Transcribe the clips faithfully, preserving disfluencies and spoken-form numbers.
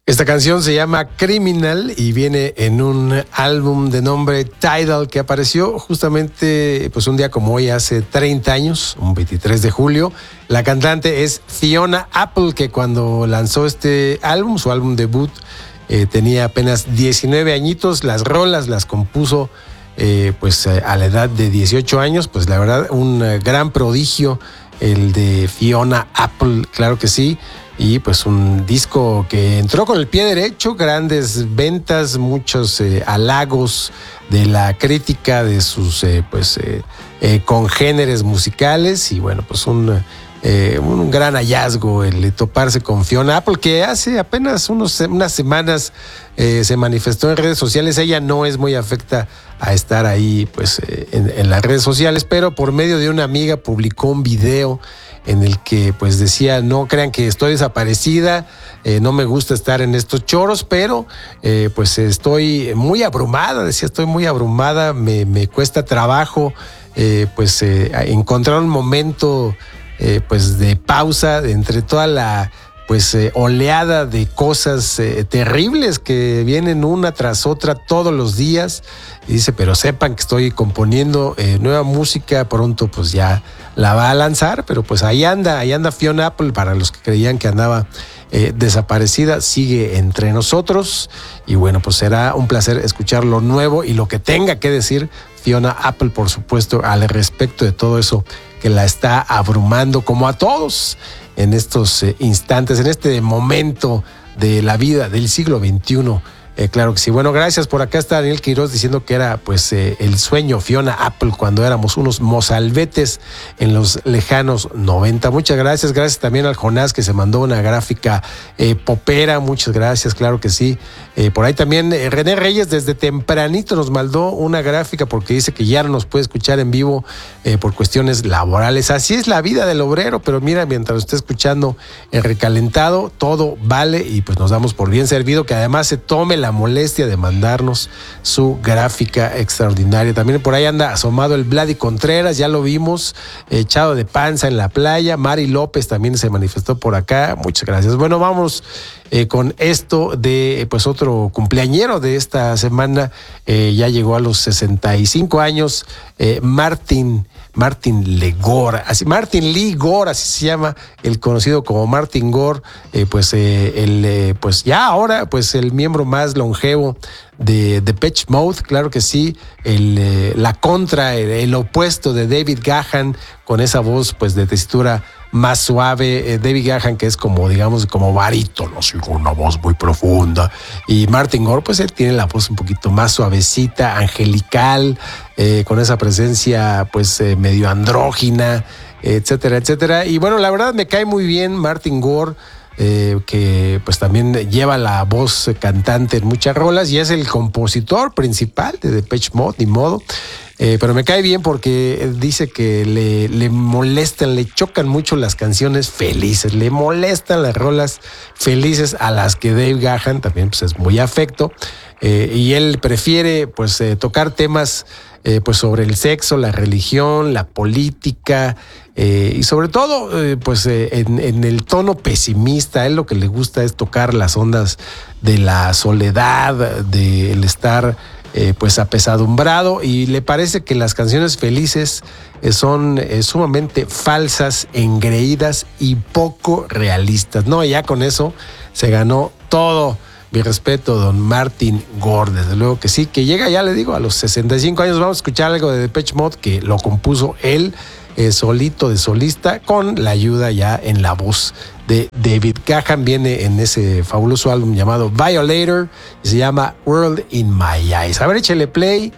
Esta canción se llama Criminal y viene en un álbum de nombre Tidal que apareció justamente pues un día como hoy hace treinta años, un veintitrés de julio. La cantante es Fiona Apple, que cuando lanzó este álbum, su álbum debut, eh, tenía apenas diecinueve añitos. Las rolas las compuso eh, pues a la edad de dieciocho años. Pues la verdad, un gran prodigio el de Fiona Apple, claro que sí. Y pues un disco que entró con el pie derecho, grandes ventas, muchos eh, halagos de la crítica, de sus eh, pues eh, eh, congéneres musicales, y bueno, pues un, eh, un gran hallazgo el toparse con Fiona Apple, que hace apenas unos, unas semanas eh, se manifestó en redes sociales. Ella no es muy afecta a estar ahí pues eh, en, en las redes sociales, pero por medio de una amiga publicó un video en el que pues decía: no crean que estoy desaparecida, eh, no me gusta estar en estos choros, pero eh, pues estoy muy abrumada, decía, estoy muy abrumada, me, me cuesta trabajo eh, pues eh, encontrar un momento eh, pues de pausa de entre toda la pues eh, oleada de cosas eh, terribles que vienen una tras otra todos los días. Y dice, pero sepan que estoy componiendo eh, nueva música, pronto pues ya la va a lanzar, pero pues ahí anda, ahí anda Fiona Apple. Para los que creían que andaba eh, desaparecida, sigue entre nosotros, y bueno, pues será un placer escuchar lo nuevo y lo que tenga que decir Fiona Apple, por supuesto, al respecto de todo eso que la está abrumando, como a todos en estos eh, instantes, en este momento de la vida del siglo veintiuno. Eh, claro que sí. Bueno, gracias. Por acá está Daniel Quiroz diciendo que era pues eh, el sueño Fiona Apple cuando éramos unos mozalbetes en los lejanos noventa. Muchas gracias. Gracias también al Jonás, que se mandó una gráfica eh, popera. Muchas gracias, claro que sí. Eh, por ahí también eh, René Reyes desde tempranito nos mandó una gráfica porque dice que ya no nos puede escuchar en vivo eh, por cuestiones laborales. Así es la vida del obrero, pero mira, mientras lo esté escuchando el recalentado, todo vale, y pues nos damos por bien servido que además se tome la molestia de mandarnos su gráfica extraordinaria. También por ahí anda asomado el Vladi Contreras, ya lo vimos, echado de panza en la playa. Mari López también se manifestó por acá, muchas gracias. Bueno, vamos eh, con esto de pues otro cumpleañero de esta semana, eh, ya llegó a los sesenta y cinco años, eh, Martin Martin Lee Gore, así, Martin Lee Gore, así se llama, el conocido como Martin Gore, eh, pues eh, el, eh, pues ya ahora, pues el miembro más longevo de Depeche Mode, claro que sí, el, eh, la contra, el, el opuesto de David Gahan, con esa voz pues de tesitura más suave. eh, David Gahan, que es como, digamos, como barítono, así, con una voz muy profunda, y Martin Gore, pues él tiene la voz un poquito más suavecita, angelical, eh, con esa presencia pues eh, medio andrógina, etcétera, etcétera. Y bueno, la verdad me cae muy bien Martin Gore, eh, que pues también lleva la voz cantante en muchas rolas y es el compositor principal de Depeche Mode, ni modo. Eh, pero me cae bien porque dice que le, le molestan, le chocan mucho las canciones felices, le molestan las rolas felices a las que Dave Gahan también pues, es muy afecto, eh, y él prefiere pues eh, tocar temas eh, pues sobre el sexo, la religión, la política, eh, y sobre todo eh, pues eh, en, en el tono pesimista. A él lo que le gusta es tocar las ondas de la soledad, del estar Eh, pues apesadumbrado, y le parece que las canciones felices eh, son eh, sumamente falsas, engreídas y poco realistas. No, ya con eso se ganó todo mi respeto, don Martin Gore, desde luego que sí, que llega, ya le digo, a los sesenta y cinco años. Vamos a escuchar algo de Depeche Mode que lo compuso él eh, solito de solista, con la ayuda ya en la voz de David Gahan. Viene en ese fabuloso álbum llamado Violator y se llama World in My Eyes. A ver, échale play.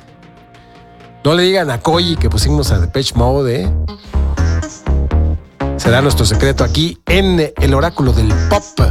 No le digan a Koji que pusimos a Depeche Mode, ¿eh? Será nuestro secreto aquí en el Oráculo del Pop.